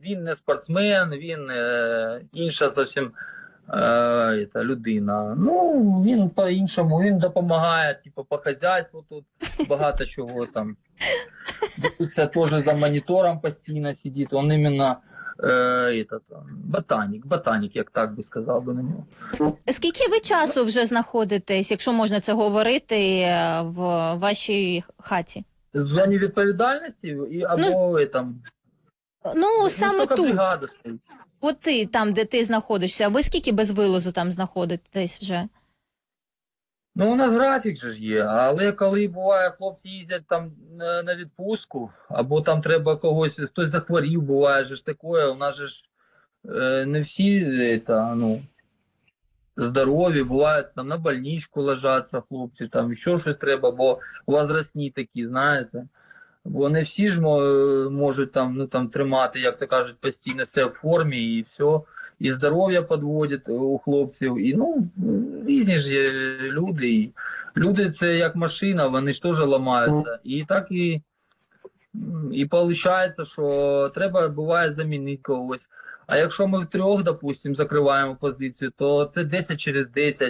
він не спортсмен, він інша зовсім людина. Ну, він по-іншому, він допомагає, типу, по хазяйству тут багато чого там. Дивиться, теж за монітором постійно сидить, він іменно ботанік, як так би сказав би на нього. Скільки ви часу вже знаходитесь, якщо можна це говорити, в вашій хаті? В зоні відповідальності і або там. Ну, саме тут. Бригада стоїть. От ти, там, де ти знаходишся, ви скільки без вилозу там знаходитесь вже? Ну, у нас графік же ж є, але коли буває, хлопці їздять там на відпустку, або там треба когось, хтось захворів, буває же ж таке, у нас же ж не всі здорові, бувають там на больничку ложаться хлопці, там ще щось треба, бо возрастні такі, знаєте. Бо не всі ж можуть там тримати, як то кажуть, постійно все в формі і все. І здоров'я підводять у хлопців, і різні ж є люди. І люди це як машина, вони ж теж ламаються. І так і виходить, що треба буває замінити когось. А якщо ми втрьох, допустимо, закриваємо позицію, то це 10 через 10,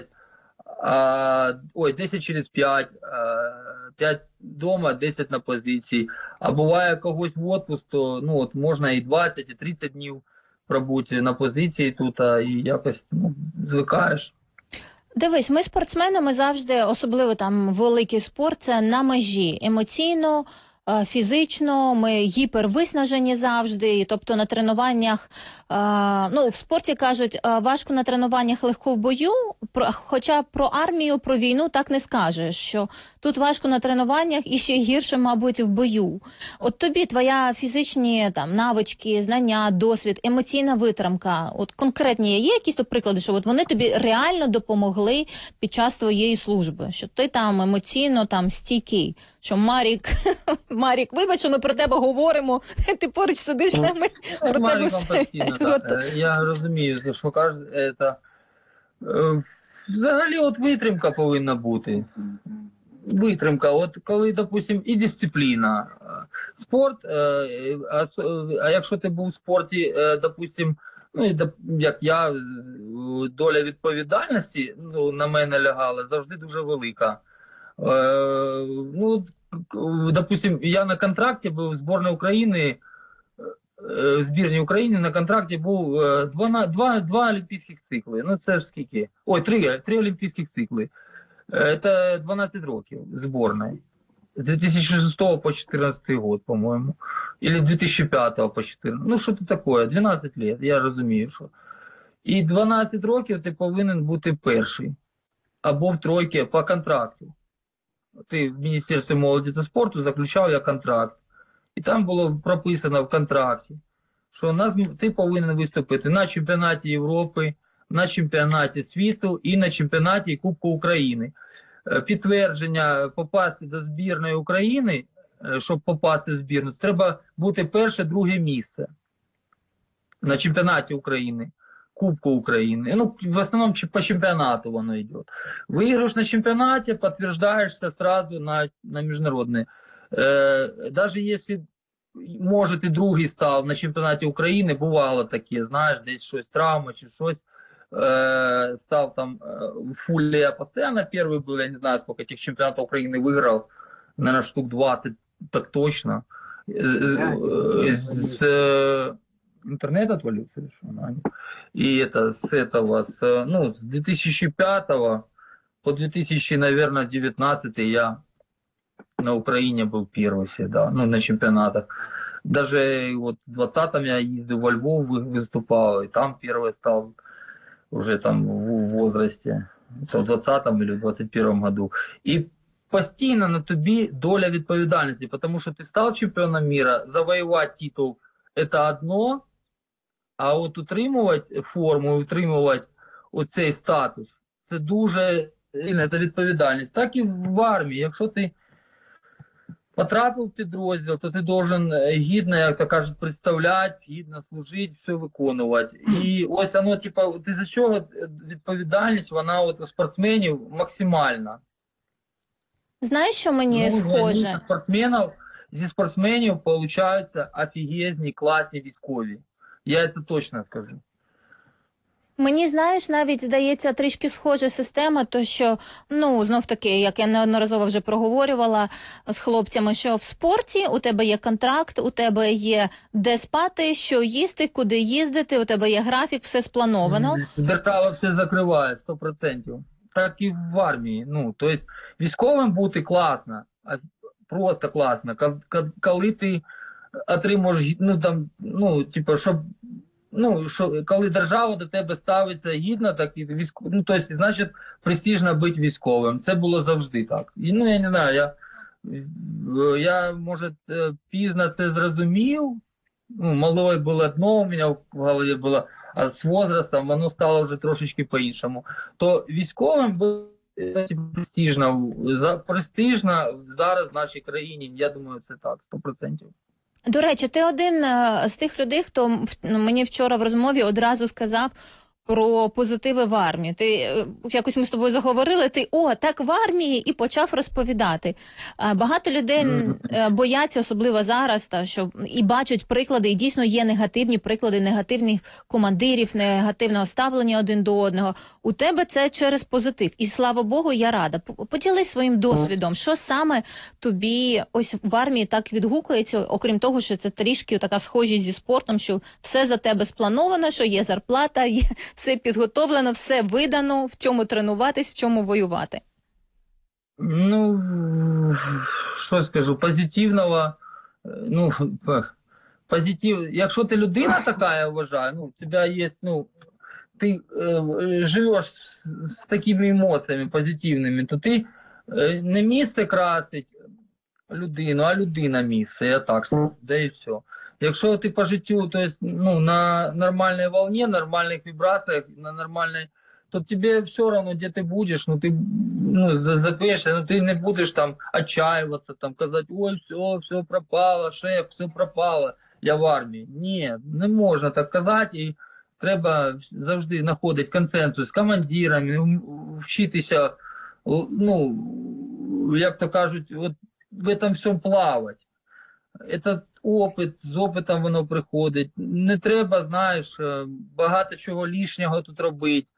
10 через 5, 5 вдома, 10 на позиції. А буває когось в отпуск, то можна і 20, і 30 днів пробути на позиції тут, і якось звикаєш. Дивись, ми спортсменами завжди, особливо там великий спорт, це на межі емоційно, фізично, ми гіпервиснажені завжди, тобто на тренуваннях, в спорті кажуть, важко на тренуваннях, легко в бою, хоча про армію, про війну так не скажеш, що тут важко на тренуваннях і ще гірше, мабуть, в бою. От тобі твоя фізичні навички, знання, досвід, емоційна витримка, от конкретні є якісь приклади, що от вони тобі реально допомогли під час твоєї служби, що ти там емоційно стійкий, що Марік, вибач, що ми про тебе говоримо, ти поруч сидиш, а ми про тебе постійно, я розумію, що кажуть, взагалі от витримка повинна бути. Витримка, от коли, допустим, і дисципліна. Спорт, а якщо ти був в спорті, допустим, як я, доля відповідальності на мене лягала завжди дуже велика. Допустим, я на контракті був в збірній України на контракті був два олімпійських цикли. Це ж скільки? Три олімпійських цикли. Це 12 років збірної. З 2006 по 2014 год, по-моєму. Или 2005 по 2014. Що це таке? 12 років, я розумію, що. І 12 років ти повинен бути перший. Або в тройці по контракту. Ти в Міністерстві молоді та спорту заключав я контракт. І там було прописано в контракті, що ти повинен виступити на чемпіонаті Європи, на чемпіонаті світу і на чемпіонаті Кубку України. Підтвердження попасти до збірної України, щоб попасти в збірну, треба бути перше-друге місце на чемпіонаті України, Кубку України. В основному по чемпіонату воно йде. Виграєш на чемпіонаті, підтверджуєшся одразу на міжнародний. Навіть якщо, може, ти другий став на чемпіонаті України, бувало таке, знаєш, десь щось, травма чи щось, став там в фулі, я постійно перший був, я не знаю, сколько тих чемпіонатів України виграв, наверное, штук 20, так точно. С интернет отвалился, и это с 2005 по 2019 я на Украине был первый всегда, на чемпионатах. Даже вот в 20-м я ездил во Львов, выступал, и там первый стал уже там в возрасте, в 20-м или в 21-м году. И постійно на тобі доля відповідальності, тому що ти став чемпіоном мира, завоювати титул – це одно, а от утримувати форму, утримувати оцей статус – це дуже це відповідальність. Так і в армії, якщо ти потрапив в підрозділ, то ти должен гідно, як то кажуть, представляти, гідно служити, все виконувати. І ось воно, ти за чого відповідальність, вона от у спортсменів максимальна. Знаєш, що мені схоже? Зі спортсменів получаються офігезні, класні військові. Я это точно скажу. Мені, знаєш, навіть здається трішки схожа система, то що, ну, знов таки, як я неодноразово вже проговорювала з хлопцями, що в спорті у тебе є контракт, у тебе є де спати, що їсти, куди їздити, у тебе є графік, все сплановано. Держава все закриває 100%. Так і в армії. Ну, тобто військовим бути класно, просто класно. Коли ти отримуєш, ну там, ну, типу, щоб, ну, що, коли держава до тебе ставиться гідно, так і ну, тобто, значить, престижно бути військовим. Це було завжди так. І, ну, я не знаю, я може, пізно це зрозумів. Ну, малой було одно у мене в голові було, а з возрастом воно стало вже трошечки по-іншому. То військовим було престижно зараз в нашій країні, я думаю, це так, 100%. До речі, ти один з тих людей, хто мені вчора в розмові одразу сказав про позитиви в армії. Ти якось ми з тобою заговорили, ти так в армії і почав розповідати. Багато людей бояться, особливо зараз, що і бачать приклади, і дійсно є негативні приклади негативних командирів, негативного ставлення один до одного. У тебе це через позитив. І слава Богу, я рада. Поділись своїм досвідом, що саме тобі ось в армії так відгукується, окрім того, що це трішки така схожість зі спортом, що все за тебе сплановано, що є зарплата, є все підготовлено, все видано, в чому тренуватись, в чому воювати. Ну, що скажу, позитивного, ну, позитив, якщо ти людина така, я вважаю, ну, у тебе є, ну, ти живеш з такими емоціями позитивними, то ти не місце красить людину, а людина місце, я так скажу, да і все. Якщо ти по життю, то есть, ну, на нормальной волне, нормальных вибрациях, на нормальной, то тебе все равно, где ты будешь, ну, ты, ну, запишешься, ну, ты не будешь там отчаиваться, там, казать, ой, все пропало, шеф, все пропало, я в армії. Ні, не можна так казати, і треба завжди знаходити консенсус з командирами, вчитися, ну, як то кажуть, от в этом всьому плавати. Это опит, з опитом воно приходить. Не треба, знаєш, багато чого лишнього тут робити.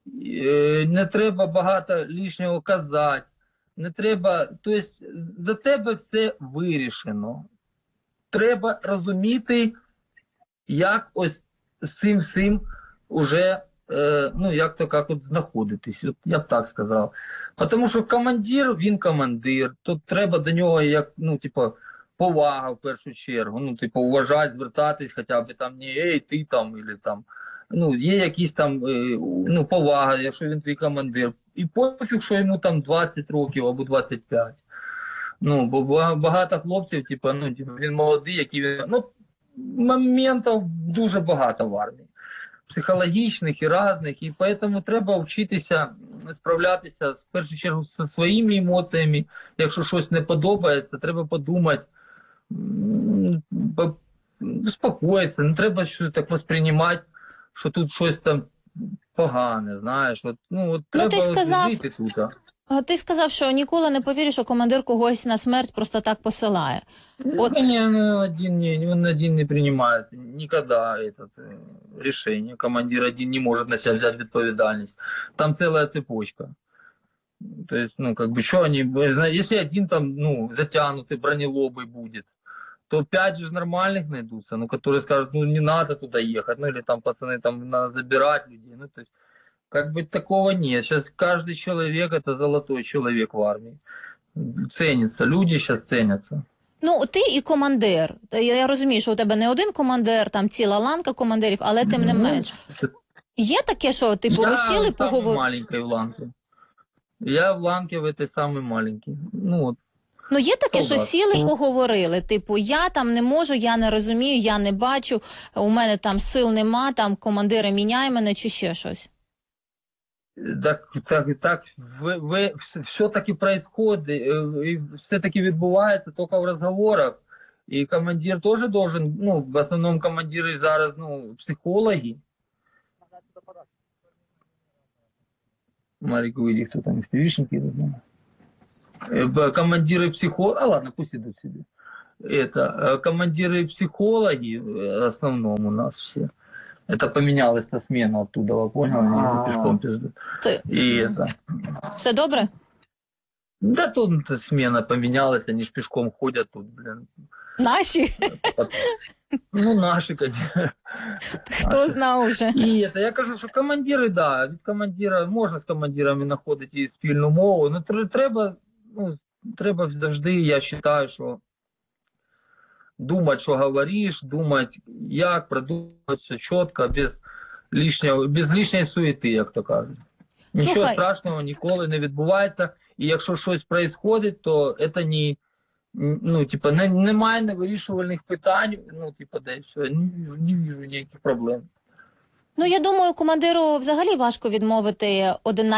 Не треба багато лишнього казати. Не треба, тобто за тебе все вирішено. Треба розуміти, як ось з цим всім уже, ну, як то як от знаходитись. От я б так сказав. Тому що командир, він командир. Тут треба до нього, як, ну, типу, повага в першу чергу, ну, типу, уважати, звертатись, хоча б там не ей, ти там, або там, ну, є якісь там, ну, повага, якщо він твій командир. І пофіг, що йому там 20 років або 25. Ну, бо багато хлопців, типу, ну, типу, він молодий, який він, ну, моментів дуже багато в армії. Психологічних і різних, і тому треба вчитися справлятися, в першу чергу, зі своїми емоціями. Якщо щось не подобається, треба подумати, успокоїтися, не треба щось так восприймати, що тут щось там погане, знаєш. От, ну, от Ну, треба жити тут. Ти сказав, що ніколи не повіриш, що командир когось на смерть просто так посилає. От... Он один не принимает никогда это решение. Командир один не может на себя взять ответственность. Там целая цепочка. То есть, ну, как бы, что они... Если один там, ну, затянутый, бронелобый будет, то 5 же нормальных найдутся, ну, которые скажут, ну, не надо туда ехать, ну, или там, пацаны, там, надо забирать людей, ну, то есть, как бы такого нет. Сейчас каждый человек это золотой человек в армии. Ценится, люди сейчас ценятся. Ну, ти і командир. Я розумію, що у тебе не один командир, там ціла ланка командирів, але тим не менш. Є таке, що типу ви сіли поговорили? Я маленький в ланці. Я в ланці в этой самой маленький. Ну, от. Ну, є таке, що сіли, поговорили, типу, я там не можу, я не розумію, я не бачу, у мене там сил нема, там командири міняй мене чи ще щось. Так, все-таки происходит, и все-таки відбувається тільки в розговорах. І командир теж должен, ну, в основному командири зараз, ну, психологи. Марик, увиди, кто там, вишенки идут. Командиры психологи, ладно, пусть идут себе. Это, командиры психологи, в основном у нас все. Это поменялась та смена оттуда, понял? Они пешком пиздут. Це И это... все добре? Да тут смена поменялась, они ж пешком ходят тут, блин. Наші? Ну, наши, конечно. Хто знав уже? І це, я кажу, що командири, да, від командира, можна з командирами знаходити спільну мову, але треба завжди, я вважаю, що думати, що говориш, думати, як, продумати все чітко, без лишньої суєти, як то кажуть. Нічого Слухай. страшного ніколи не відбувається, і якщо щось відбувається, то це не... Ну, типа, немає невирішувальних питань, ну, типа, де все, не вижу ніяких проблем. Ну, я думаю, командиру взагалі важко відмовити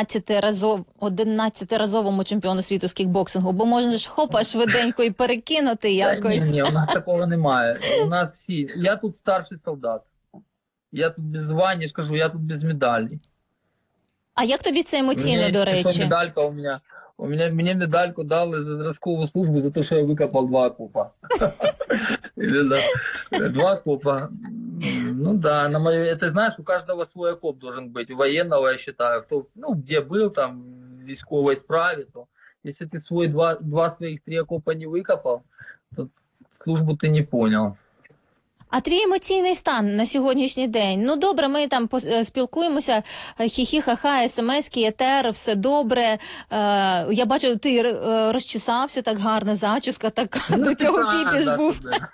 11-разовому чемпіону світу з кікбоксингу, бо можна ж хопа швиденько і перекинути якось. Ні, у нас такого немає. У нас всі, я тут старший солдат. Я тут без звання, скажу, я тут без медалі. А як тобі це емоційно, до речі? Медалька мені медальку дали за зразкову службу за те, що я викопав 2 окопа. 2 окопа. Ну да, ты знаешь, у каждого свой окоп должен быть. У военного, я считаю, кто, ну, где был, там, в військовой справе, то если ты два своих 3 окопа не выкопал, то службу ты не понял. А твій емоційний стан на сьогоднішній день? Ну, добре, ми там спілкуємося, хі-хі-ха-ха, смс-ки, етер, все добре. Я бачу, ти розчесався так гарно, зачіска така, до цього кіпіш був.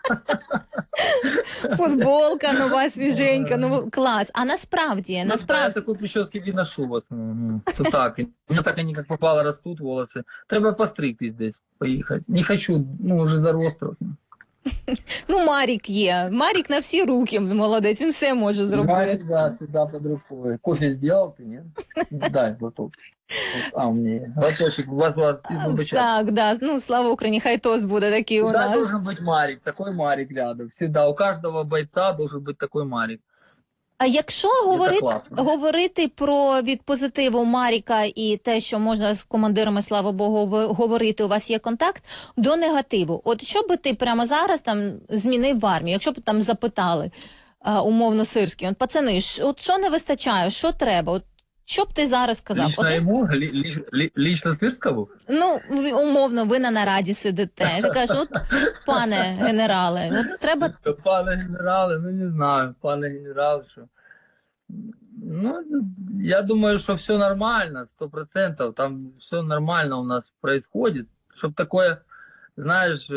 Футболка нова, свіженька, ну клас. А насправді... Я такой прически не ношу в основном. То так, у меня так они как попало растут волосы. Треба постригтись десь, поїхати. Не хочу, ну, уже зарос трохи. Ну, Марік є. Марік на всі руки, молодець, він все може зробити. Марик, да, всегда под рукой. Кофе сделал ты, нет? Дай глоток. А, мне глоточек, у вас Так, да, ну, слава Україні, хай тост буде такий у всегда нас. должен быть Марик, такой Марик рядом. Всегда, у каждого бойца должен быть такой Марик. А якщо говорити про від позитиву Маріка і те, що можна з командирами, слава Богу, говорити, у вас є контакт, до негативу. От що би ти прямо зараз там змінив в армії, якщо б там запитали умовно Сирський, от пацани, от що не вистачає, що треба, от що б ти зараз сказав? Лично йому? Лично Сирському? Ну, умовно, ви на нараді сидите. Ти кажеш, от, пане генерале, от треба... Пане генерале, ну не знаю, пане генерале, що... Ну, я думаю, что все нормально, 100%, там все нормально у нас происходит. Чтоб такое, знаешь,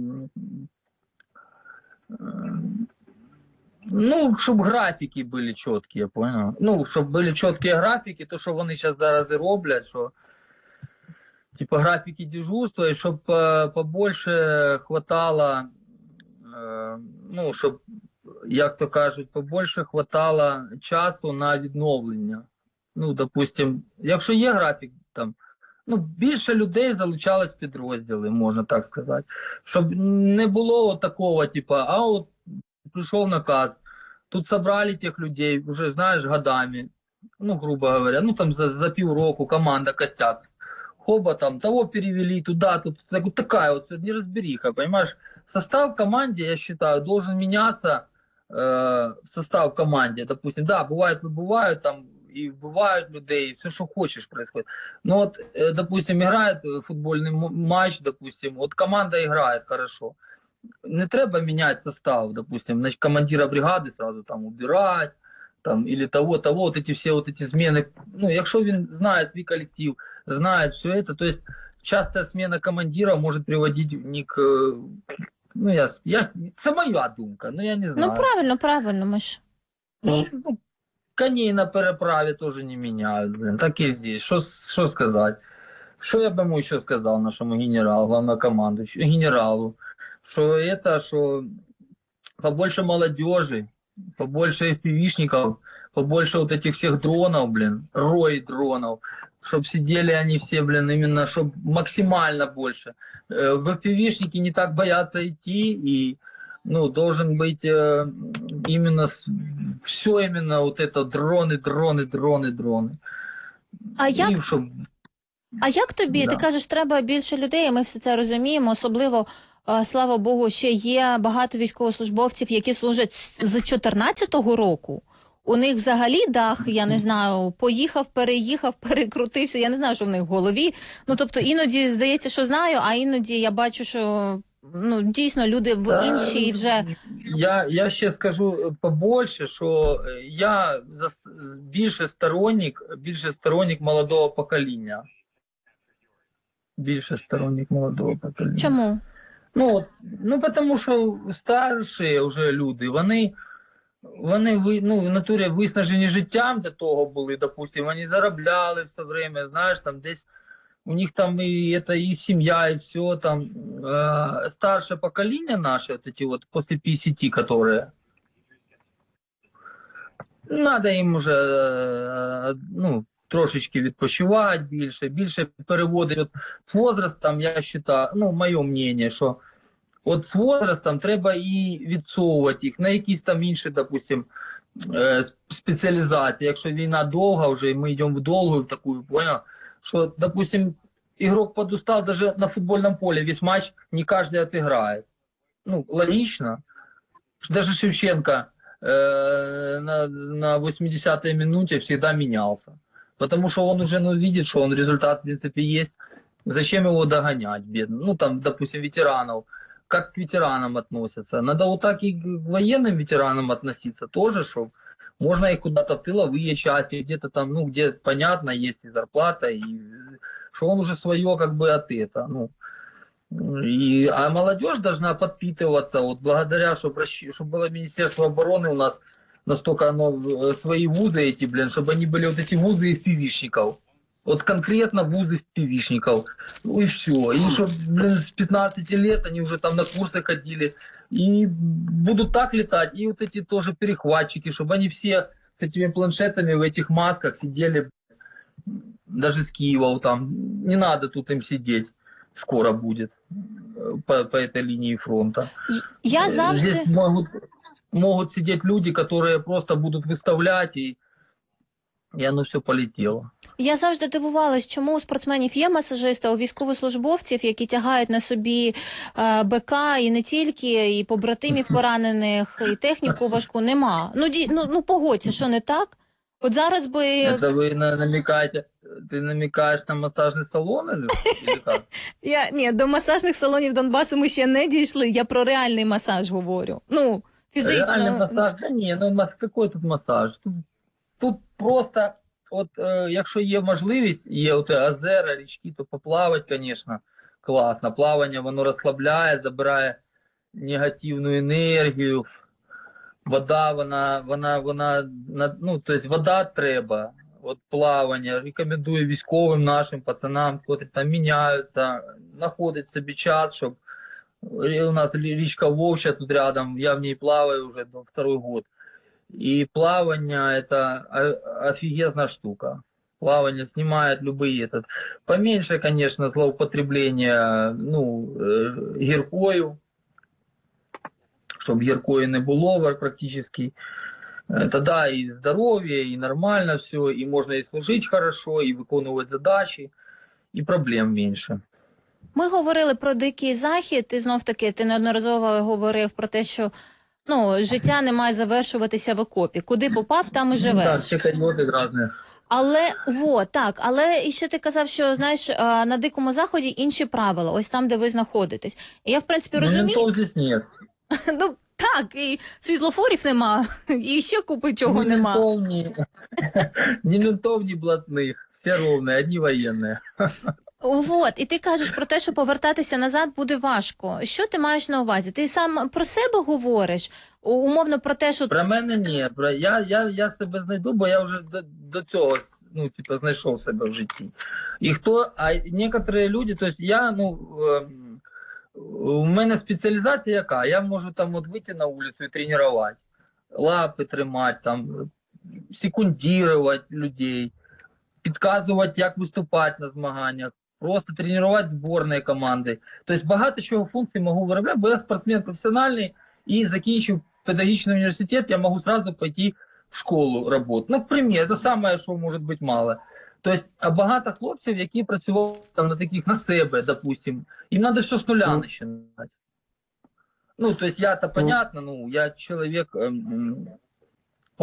ну, щоб графіки були чіткі, понял? Ну, щоб були чіткі графіки, то, що вони зараз зараз і роблять, що типа графіки дежурства, і щоб побольше хватало, ну, щоб, як то кажуть, побольше хватало часу на відновлення. Ну, допустим, якщо є графік, там, ну, більше людей залучалось в підрозділи, можна так сказати. Щоб не було такого, типа, а от пришел наказ, тут собрали тех людей, уже, знаешь, годами, ну, грубо говоря, ну, там за полроку команда костяк. Хоба там, того перевели туда, тут такая вот неразбериха, понимаешь? Состав в команде, я считаю, должен меняться, состав в команде, допустим, да, бывают там, и бывают людей, все, что хочешь происходит. Но вот, допустим, играет футбольный матч, допустим, вот команда играет хорошо. Не треба менять состав, допустим, значит, командира бригады сразу там убирать, там, или того, вот эти все вот эти смены. Ну, якщо він знає свій коллектив, знает все это, то есть частая смена командира может приводить не к... Ну, це моя думка, но я не знаю. Ну, правильно, ми ж. Ну, коней на переправе тоже не меняют, блин, так и здесь. Что сказать? Что я бы ему еще сказал нашему генералу, главнокомандующему, генералу? Что побольше молодежи, побольше FPV-шников, побольше вот этих всех дронов, блин, рой дронов, чтобы сидели они все, блин, именно, чтобы максимально больше. В FPV-шники не так боятся идти, и, ну, должен быть именно все именно вот это дроны. А як тобі? Да. Ти кажеш, треба більше людей, і ми все це розуміємо, особливо, слава Богу, ще є багато військовослужбовців, які служать з 14-го року. у них взагалі дах, я не знаю, поїхав, переїхав, перекрутився, я не знаю, що в них в голові. Ну, тобто, іноді здається, що знаю, а іноді я бачу, що ну, дійсно люди в іншій вже... Я ще скажу побольше, що я більше сторонник молодого покоління. Більше сторонник молодого покоління. Чому? Ну, тому що старші вже люди, вони ну, в натурі виснажені життям до того були, допустимо, вони заробляли все время, знаєш, там десь у них там и семья, и все там. Старшее поколение наше, вот эти вот после 50, которые, надо їм уже, ну, трошечки відпочивати більше переводити. От з возрастом, я вважаю, ну, моє мнение, що от з возрастом треба і відсовувати їх на якісь там інші, допустим, спеціалізації. Якщо війна довга вже, і ми йдемо в довгу таку, понял? Что, допустим, игрок подустал, даже на футбольном поле весь матч не каждый отыграет. Ну, логично. Даже Шевченко на 80-й минуте всегда менялся. Потому что он уже видит, что он результат, в принципе, есть. Зачем его догонять, бедно? Ну, там, допустим, ветеранов. Как к ветеранам относятся? Надо вот так и к военным ветеранам относиться тоже, чтобы можно их куда-то в тыловые части, где-то там, ну, где понятно, есть и зарплата, и что он уже свое как бы от этого, ну. А молодежь должна подпитываться, вот благодаря, чтобы было Министерство обороны у нас, настолько оно, свои вузы эти, блин, чтобы они были вот эти вузы из пивишников. Вот конкретно вузы пивишников. Ну и все. И чтобы, блин, с 15 лет они уже там на курсы ходили. И будут так летать. И вот эти тоже перехватчики, чтобы они все с этими планшетами в этих масках сидели, даже с Киева там. Не надо тут им сидеть. Скоро будет по этой линии фронта. Я завжди... Здесь могут сидеть люди, которые просто будут выставлять, и оно все полетело. Я завжди дивувалась, чому у спортсменів є масажисти, а у військовослужбовців, які тягають на собі БК і не тільки, і побратимів поранених, і техніку важку, нема. Ну погодься, що не так? От зараз би... Это вы намекаете, ты намекаешь на массажный салон или как? Ні, до масажних салонів Донбасу ми ще не дійшли, я про реальний масаж говорю. Ну, фізично. Реальный массаж? Да ні, ну какой тут массаж? Тут просто, от якщо є можливість, є от озера, річки, то поплавати, звісно, класно. Плавання, воно розслабляє, забирає негативну енергію. Вода, вона, ну, тобто вода треба. От плавання, рекомендую військовим нашим пацанам, котрі там міняються, знаходять собі час, щоб у нас річка Вовча тут рядом, я в ній плаваю вже 2-й год. И плавание это офигезная штука. Плавание снимает любые этот. Поменьше, конечно, злоупотребления, ну, гіркою, чтобы гіркої не було практически. Тогда и здоровье, и нормально все, и можно и служить хорошо, и виконувати задачі, і проблем менше. Ми говорили про Дикий Захід, і знов-таки ти неодноразово говорив про те, що ну, життя не має завершуватися в окопі. Куди попав, там і живеш. Так, всі каріоти різні. Але і ще ти казав, що, знаєш, на Дикому Заході інші правила, ось там, де ви знаходитесь. І я, в принципі, розумію... Ну, здесь нет. Ну, так, і світлофорів нема, і ще купи чого нема. Ні ментов, ні блатних, всі ровні, одні воєнні. Вот, і ти кажеш про те, що повертатися назад буде важко. Що ти маєш на увазі? Ти сам про себе говориш? Умовно про те, що... Про мене ні. Я себе знайду, бо я вже до цього, ну, типу, знайшов себе в житті. А некоторі люди, то есть я, ну, у мене спеціалізація яка? Я можу там от вийти на вулицю і тренувати, лапи тримати, там, секундувати людей, підказувати, як виступати на змаганнях, просто тренувати збірні команди. Тобто багато чого функцій можу виробляти, бо я спортсмен професіональний і закінчив педагогічний університет, я можу одразу пойти в школу працювати. Ну, к примеру, це саме, що може бути мало. Тобто, а багато хлопців, які працювали там на таких, на себе, допустим, їм треба все з нуля починати. Ну, то есть я-то понятно, ну, я человек, вот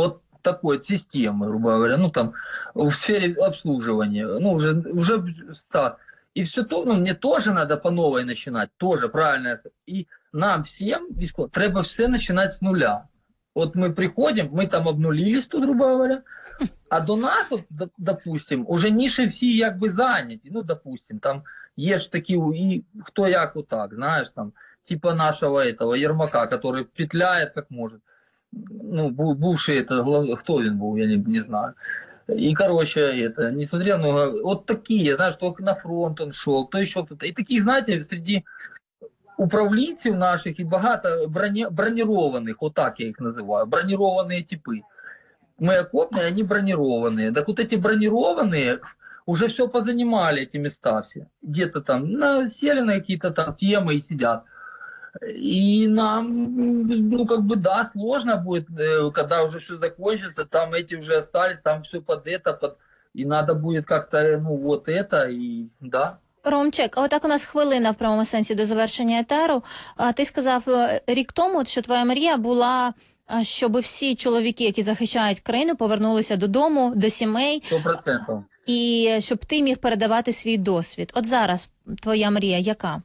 такой системы, грубо говоря, ну там в сфере обслуживания, ну уже и все то, ну мне тоже надо по новой начинать, тоже правильно. И нам всем треба все начинать с нуля. Вот мы приходим, мы там обнулились тут, грубо говоря, а до нас, от, допустим, уже ніші всі якби зайняті. Ну, допустим, там є ж такі, і хто як отак, знаєш, там, типа нашего этого Ермака, который петляет как может. Ну, бывший это, кто он был, я не знаю. И, короче, это, несмотря на, вот такие, знаешь, то на фронт он шел, то еще кто-то. И таких, знаете, среди управлінців наших і багато бронированных, вот так я их называю, бронированные типы. Мы окопные, они бронированные. Так вот эти бронированные уже все позанимали, эти места все. Где-то там сели на какие-то там темы и сидят. И нам, ну как бы да, сложно будет, когда уже все закончится, там эти уже остались, там все под это, и надо будет как-то, ну вот это, и да. Ромчик, а отак у нас хвилина в прямому сенсі до завершення етеру. Ти сказав рік тому, що твоя мрія була, щоб всі чоловіки, які захищають країну, повернулися додому, до сімей. 100%. І щоб ти міг передавати свій досвід. От зараз твоя мрія яка?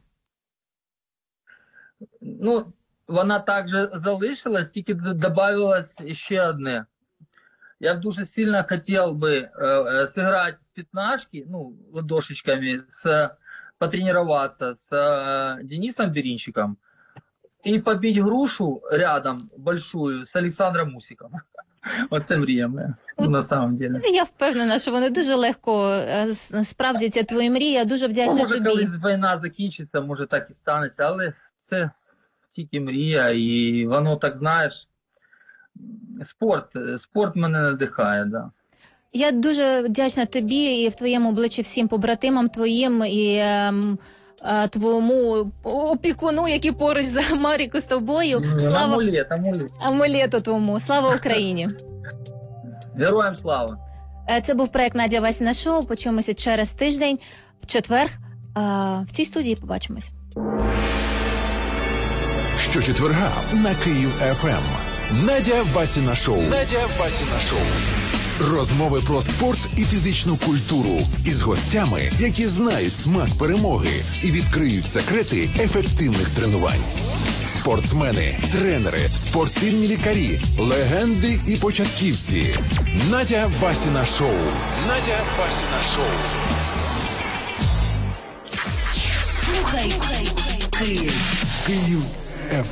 Ну, вона також залишилась, тільки додавалось ще одне. Я б дуже сильно хотів би зіграти п'ятнашки, ну, ладошечками, потренироваться с Денисом Беринчиком и побить грушу рядом большую с Александром Мусиком. Оце мрія моя, на самом деле. Я впевнена, що вони дуже легко справдяться твої мрії. Я дуже вдячна тобі. Може, коли війна закінчиться, може так і станеться, але це тільки мрія, і воно так, знаєш, спорт мене надихає, да. Я дуже вдячна тобі і в твоєму обличчі всім побратимам твоїм і твоєму опікуну, який поруч за Маріку з тобою. Слава амулету твому. Слава Україні. Героям слава. Це був проект Надя Васіна Шоу. Почуємося через тиждень, в четвер. В цій студії побачимось. Щочетверга на Київ ФМ. Надя Васіна Шоу. Надя Васіна Шоу. Розмови про спорт і фізичну культуру із гостями, які знають смак перемоги і відкриють секрети ефективних тренувань. Спортсмени, тренери, спортивні лікарі, легенди і початківці. Надя Васіна Шоу. Надя Васіна Шоу. Слухай Київ.